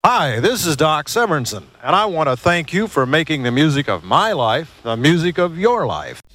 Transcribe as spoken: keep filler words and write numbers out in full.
Hi, this is Doc Severinsen, and I want to thank you for making the music of my life the music of your life.